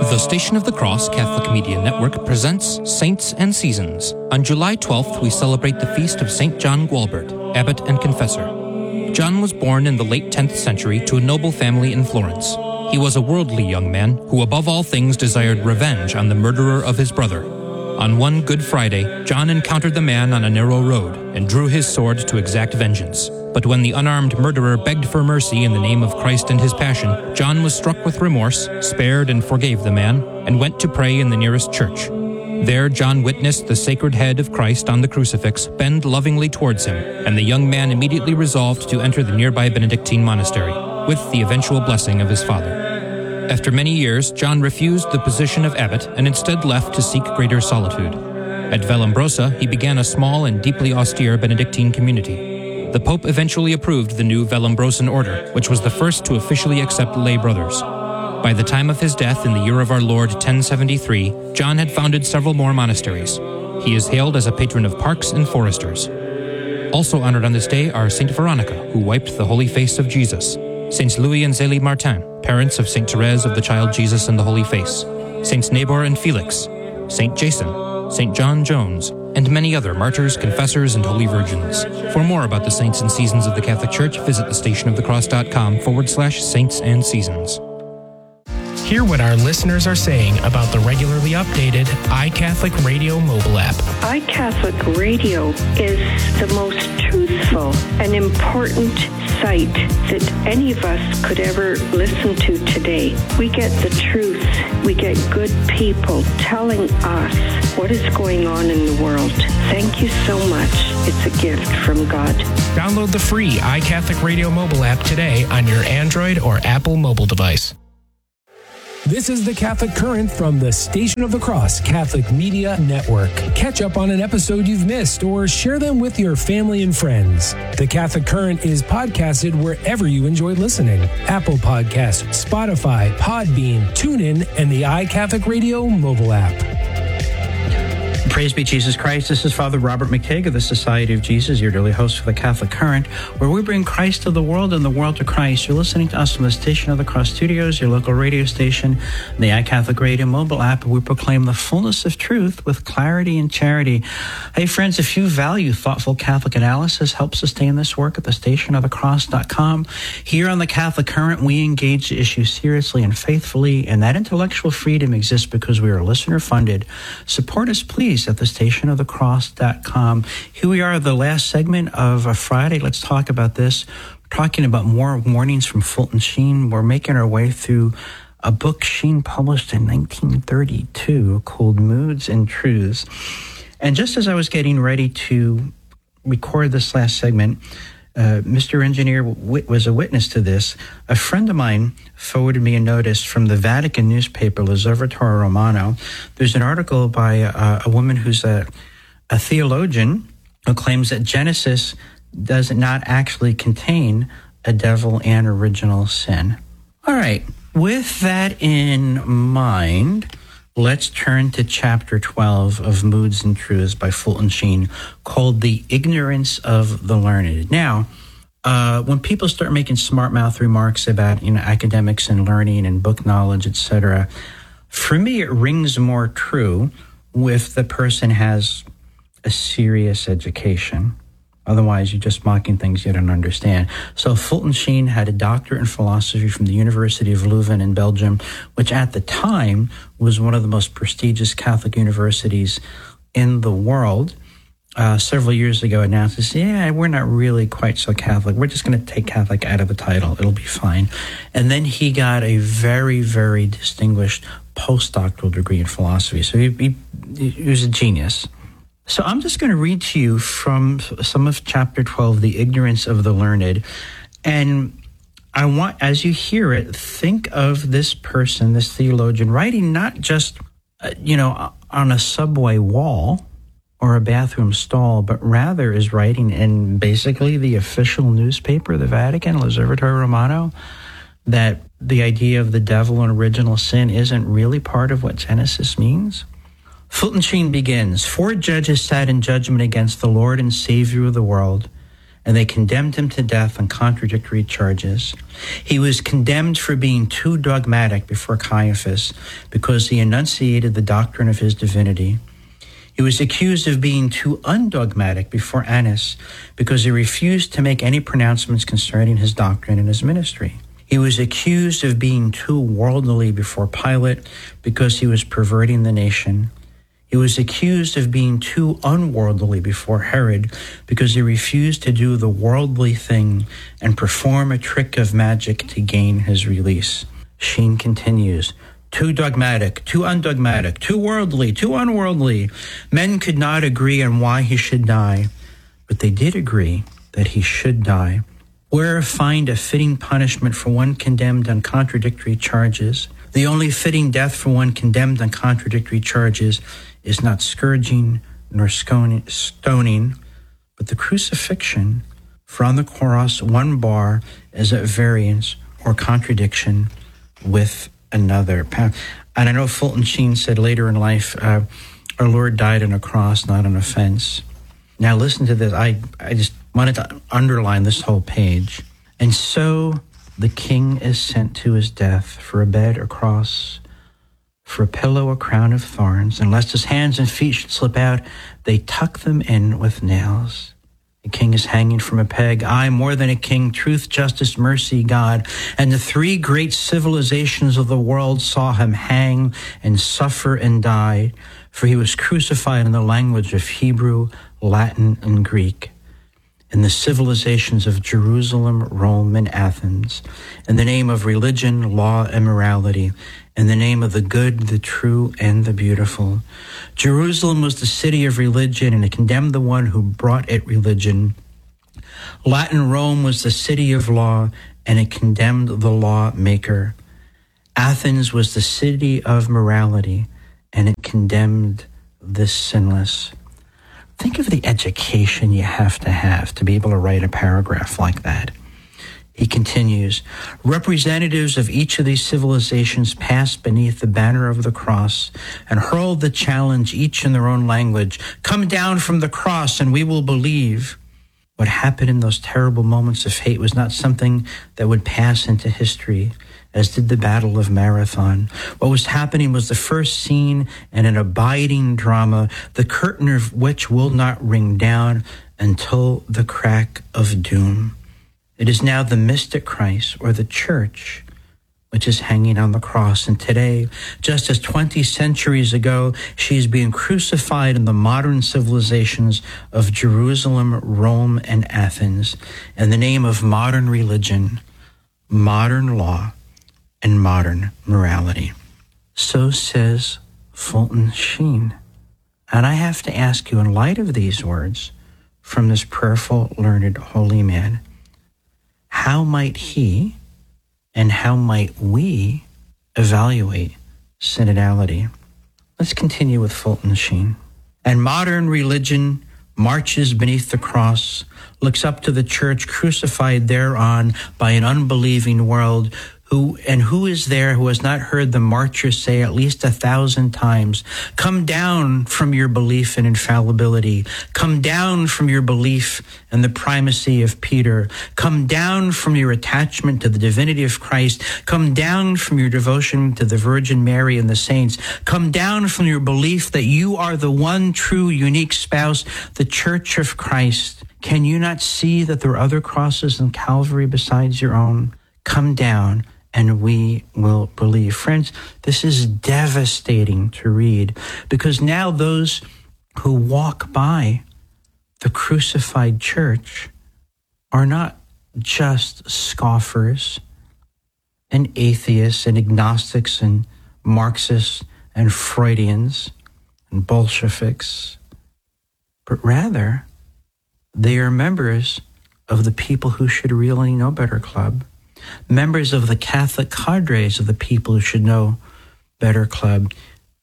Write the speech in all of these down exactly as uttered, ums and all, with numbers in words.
The Station of the Cross Catholic Media Network presents Saints and Seasons. On July twelfth, we celebrate the feast of Saint John Gualbert, abbot and confessor. John was born in the late tenth century to a noble family in Florence. He was a worldly young man who above all things desired revenge on the murderer of his brother. On one Good Friday, John encountered the man on a narrow road and drew his sword to exact vengeance. But when the unarmed murderer begged for mercy in the name of Christ and his passion, John was struck with remorse, spared and forgave the man, and went to pray in the nearest church. There John witnessed the sacred head of Christ on the crucifix bend lovingly towards him, and the young man immediately resolved to enter the nearby Benedictine monastery, with the eventual blessing of his father. After many years, John refused the position of abbot and instead left to seek greater solitude. At Vallombrosa, he began a small and deeply austere Benedictine community. The Pope eventually approved the new Vallombrosan order, which was the first to officially accept lay brothers. By the time of his death in the year of our Lord ten seventy-three, John had founded several more monasteries. He is hailed as a patron of parks and foresters. Also honored on this day are Saint Veronica, who wiped the holy face of Jesus, Saints Louis and Zélie Martin, parents of Saint Therese of the Child Jesus and the Holy Face, Saints Nabor and Felix, Saint Jason, Saint John Jones, and many other martyrs, confessors, and holy virgins. For more about the saints and seasons of the Catholic Church, visit thestationofthecross.com forward slash saints and seasons. Hear what our listeners are saying about the regularly updated iCatholic Radio mobile app. iCatholic Radio is the most truthful and important site that any of us could ever listen to today. We get the truth. We get good people telling us what is going on in the world. Thank you so much. It's a gift from God. Download the free iCatholic Radio mobile app today on your Android or Apple mobile device. This is the Catholic Current from the Station of the Cross Catholic Media Network. Catch up on an episode you've missed or share them with your family and friends. The Catholic Current is podcasted wherever you enjoy listening. Apple Podcasts, Spotify, Podbean, TuneIn, and the iCatholic Radio mobile app. Praise be Jesus Christ. This is Father Robert McTague of the Society of Jesus, your daily host for the Catholic Current, where we bring Christ to the world and the world to Christ. You're listening to us from the Station of the Cross Studios, your local radio station, the iCatholic Radio mobile app, where we proclaim the fullness of truth with clarity and charity. Hey, friends, if you value thoughtful Catholic analysis, help sustain this work at the station of the cross dot com. Here on the Catholic Current, we engage the issue seriously and faithfully, and that intellectual freedom exists because we are listener-funded. Support us, please, at the station of the cross dot com. Here we are, the last segment of a Friday. Let's talk about this. We're talking about more warnings from Fulton Sheen. We're making our way through a book Sheen published in nineteen thirty-two called Moods and Truths. And just as I was getting ready to record this last segment, Uh, Mister Engineer w- was a witness to this. A friend of mine forwarded me a notice from the Vatican newspaper, L'Osservatore Romano. There's an article by a, a woman who's a, a theologian who claims that Genesis does not actually contain a devil and original sin. All right, with that in mind, let's turn to chapter twelve of Moods and Truths by Fulton Sheen, called The Ignorance of the Learned. Now, uh, when people start making smart mouth remarks about, you know, academics and learning and book knowledge, et cetera, for me, it rings more true if the person has a serious education. Otherwise, you're just mocking things you don't understand. So Fulton Sheen had a doctorate in philosophy from the University of Leuven in Belgium, which at the time was one of the most prestigious Catholic universities in the world. Uh, several years ago announced this, yeah, we're not really quite so Catholic. We're just going to take Catholic out of the title. It'll be fine. And then he got a very, very distinguished postdoctoral degree in philosophy. So he, he, he was a genius. So I'm just going to read to you from some of chapter twelve, The Ignorance of the Learned. And I want, as you hear it, think of this person, this theologian, writing not just, uh, you know, on a subway wall or a bathroom stall, but rather is writing in basically the official newspaper of the Vatican, L'Osservatore Romano, that the idea of the devil and original sin isn't really part of what Genesis means. Fulton Sheen begins, four judges sat in judgment against the Lord and Savior of the world, and they condemned him to death on contradictory charges. He was condemned for being too dogmatic before Caiaphas because he enunciated the doctrine of his divinity. He was accused of being too undogmatic before Annas because he refused to make any pronouncements concerning his doctrine and his ministry. He was accused of being too worldly before Pilate because he was perverting the nation. He was accused of being too unworldly before Herod because he refused to do the worldly thing and perform a trick of magic to gain his release. Sheen continues, too dogmatic, too undogmatic, too worldly, too unworldly. Men could not agree on why he should die, but they did agree that he should die. Where find a fitting punishment for one condemned on contradictory charges? The only fitting death for one condemned on contradictory charges is not scourging nor stoning, but the crucifixion. For on the cross, one bar is at variance or contradiction with another. And I know Fulton Sheen said later in life, uh, our Lord died on a cross, not on a fence. Now listen to this. I, I just wanted to underline this whole page. And so the king is sent to his death for a bed, a cross, for a pillow, a crown of thorns, and lest his hands and feet should slip out, they tuck them in with nails. The king is hanging from a peg. I, more than a king, truth, justice, mercy, God. And the three great civilizations of the world saw him hang and suffer and die, for he was crucified in the language of Hebrew, Latin, and Greek. In the civilizations of Jerusalem, Rome, and Athens, in the name of religion, law, and morality, in the name of the good, the true, and the beautiful. Jerusalem was the city of religion, and it condemned the one who brought it religion. Latin Rome was the city of law, and it condemned the lawmaker. Athens was the city of morality, and it condemned the sinless. Think of the education you have to have to be able to write a paragraph like that. He continues, representatives of each of these civilizations passed beneath the banner of the cross and hurled the challenge, each in their own language, come down from the cross and we will believe. What happened in those terrible moments of hate was not something that would pass into history, as did the Battle of Marathon. What was happening was the first scene in an abiding drama, the curtain of which will not ring down until the crack of doom. It is now the mystic Christ, or the church, which is hanging on the cross. And today, just as twenty centuries ago, she is being crucified in the modern civilizations of Jerusalem, Rome, and Athens in the name of modern religion, modern law, and modern morality. So says Fulton Sheen. And I have to ask you, in light of these words from this prayerful, learned, holy man, how might he and how might we evaluate synodality? Let's continue with Fulton Sheen. And modern religion marches beneath the cross, looks up to the church crucified thereon by an unbelieving world, Who and who is there who has not heard the martyrs say at least a thousand times, come down from your belief in infallibility. Come down from your belief in the primacy of Peter. Come down from your attachment to the divinity of Christ. Come down from your devotion to the Virgin Mary and the saints. Come down from your belief that you are the one true, unique spouse, the Church of Christ. Can you not see that there are other crosses in Calvary besides your own? Come down, and we will believe. Friends, this is devastating to read, because now those who walk by the crucified church are not just scoffers and atheists and agnostics and Marxists and Freudians and Bolsheviks, but rather they are members of the People Who Should Really Know Better Club, members of the Catholic cadres of the People Who Should Know Better Club.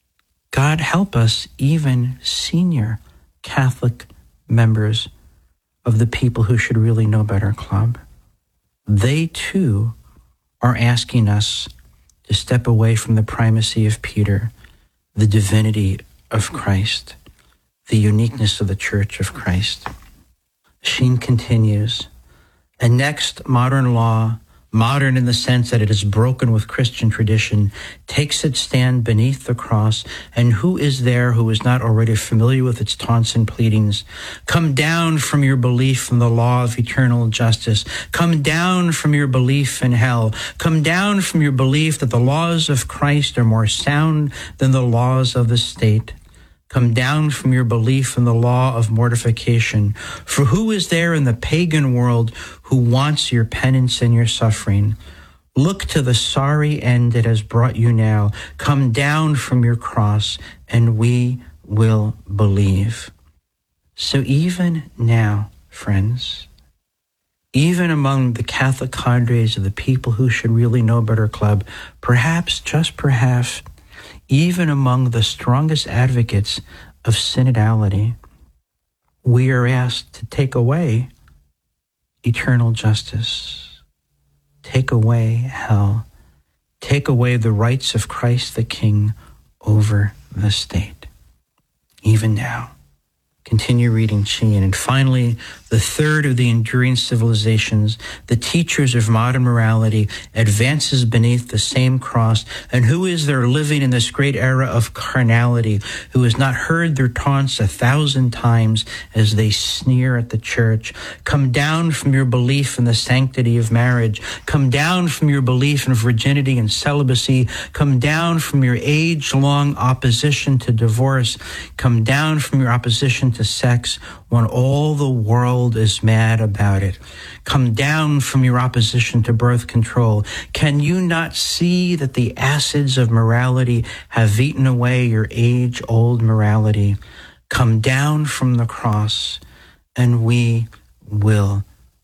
God help us, even senior Catholic members of the People Who Should Really Know Better Club. They too are asking us to step away from the primacy of Peter, the divinity of Christ, the uniqueness of the Church of Christ. Sheen continues, and next, modern law, modern in the sense that it is broken with Christian tradition, takes its stand beneath the cross, and who is there who is not already familiar with its taunts and pleadings? Come down from your belief in the law of eternal justice. Come down from your belief in hell. Come down from your belief that the laws of Christ are more sound than the laws of the state. Come down from your belief in the law of mortification. For who is there in the pagan world who wants your penance and your suffering? Look to the sorry end it has brought you now. Come down from your cross, and we will believe. So even now, friends, even among the Catholic cadres of the People Who Should Really Know Better Club, perhaps, just perhaps, even among the strongest advocates of synodality, we are asked to take away eternal justice, take away hell, take away the rights of Christ the King over the state. Even now. Continue reading Sheen. And finally, the third of the enduring civilizations, the teachers of modern morality, advances beneath the same cross. And who is there living in this great era of carnality, who has not heard their taunts a thousand times as they sneer at the church? Come down from your belief in the sanctity of marriage. Come down from your belief in virginity and celibacy. Come down from your age-long opposition to divorce. Come down from your opposition to sex when all the world is mad about it. Come down from your opposition to birth control. Can you not see that the acids of morality have eaten away your age-old morality? Come down from the cross, and we will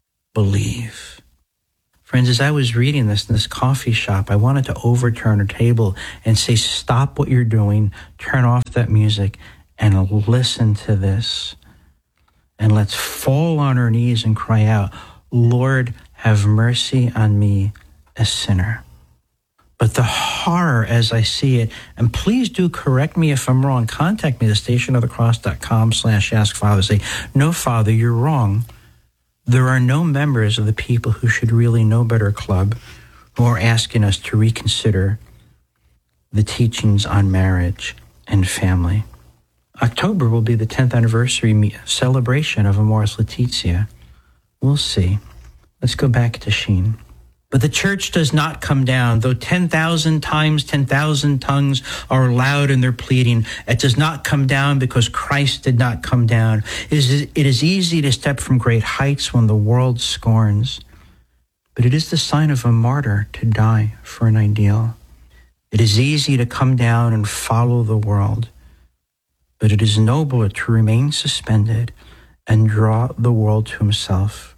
believe. Friends, as I was reading this in this coffee shop, I wanted to overturn a table and say, stop what you're doing, turn off that music, and listen to this. And let's fall on our knees and cry out, Lord, have mercy on me, a sinner. But the horror as I see it, and please do correct me if I'm wrong, contact me at stationofthecross.com slash ask Father. Say, no, Father, you're wrong. There are no members of the People Who Should Really Know Better Club who are asking us to reconsider the teachings on marriage and family. October will be the tenth anniversary celebration of Amoris Laetitia. We'll see. Let's go back to Sheen. But the church does not come down. Though ten thousand times ten thousand tongues are loud in their pleading, it does not come down because Christ did not come down. It is, it is easy to step from great heights when the world scorns, but it is the sign of a martyr to die for an ideal. It is easy to come down and follow the world, but it is nobler to remain suspended and draw the world to himself.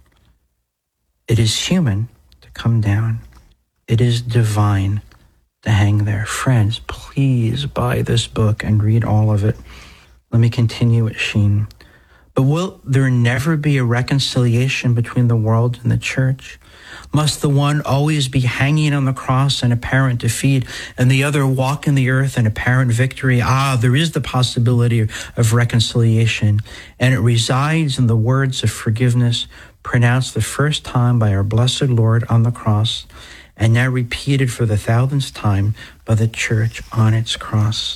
It is human to come down. It is divine to hang there. Friends, please buy this book and read all of it. Let me continue at Sheen. But will there never be a reconciliation between the world and the church? Must the one always be hanging on the cross in apparent defeat and the other walk in the earth in apparent victory? Ah, there is the possibility of reconciliation, and it resides in the words of forgiveness pronounced the first time by our blessed Lord on the cross, and now repeated for the thousandth time by the church on its cross.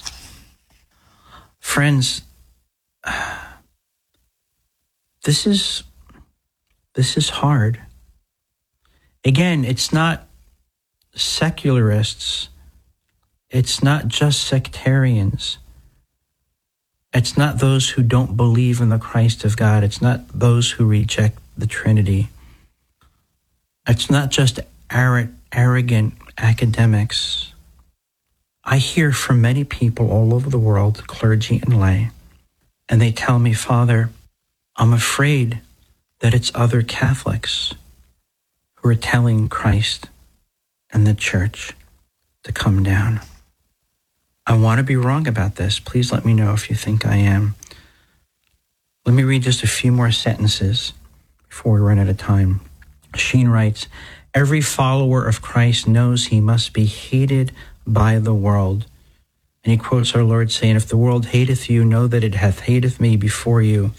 Friends, this is, this is hard. Again, it's not secularists. It's not just sectarians. It's not those who don't believe in the Christ of God. It's not those who reject the Trinity. It's not just arrogant academics. I hear from many people all over the world, clergy and lay, and they tell me, Father, I'm afraid that it's other Catholics who are telling Christ and the church to come down. I want to be wrong about this. Please let me know if you think I am. Let me read just a few more sentences before we run out of time. Sheen writes, every follower of Christ knows he must be hated by the world. And he quotes our Lord saying, if the world hateth you, know that it hath hated me before you.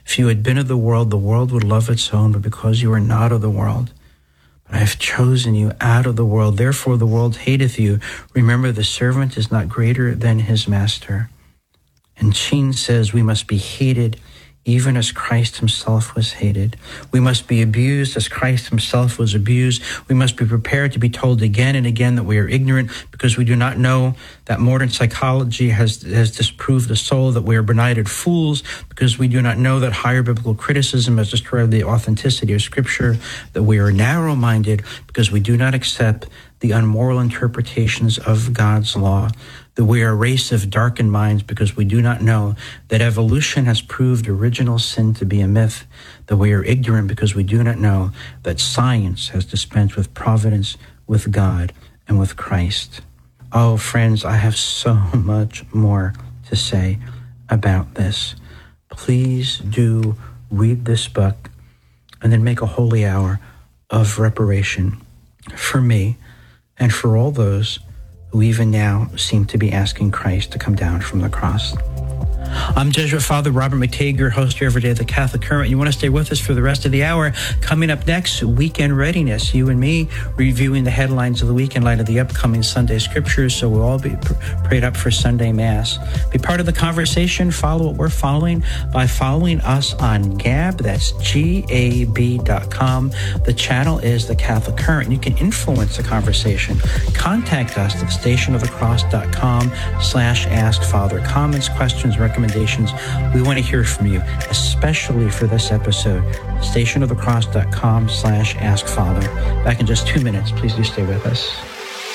If you had been of the world, the world would love its own, but because you are not of the world, but I have chosen you out of the world, therefore the world hateth you. Remember, the servant is not greater than his master. And Sheen says we must be hated even as Christ himself was hated. We must be abused as Christ himself was abused. We must be prepared to be told again and again that we are ignorant because we do not know, that modern psychology has, has disproved the soul, that we are benighted fools because we do not know, that higher biblical criticism has destroyed the authenticity of Scripture, that we are narrow-minded because we do not accept the unmoral interpretations of God's law, that we are a race of darkened minds because we do not know that evolution has proved original sin to be a myth, that we are ignorant because we do not know that science has dispensed with providence, with God, and with Christ. Oh, friends, I have so much more to say about this. Please do read this book and then make a holy hour of reparation for me and for all those who even now seem to be asking Christ to come down from the cross. I'm Jesuit Father Robert McTeigue, your host here every day at the Catholic Current. You want to stay with us for the rest of the hour. Coming up next, Weekend Readiness. You and me reviewing the headlines of the week in light of the upcoming Sunday Scriptures, so we'll all be pr- prayed up for Sunday Mass. Be part of the conversation. Follow what we're following by following us on Gab. That's G A B dot com. The channel is the Catholic Current. You can influence the conversation. Contact us at stationofthecross.com slash ask Father. Comments, questions, recommendations. We want to hear from you, especially for this episode. stationofthecross.com slash ask Father. Back in just two minutes. Please do stay with us.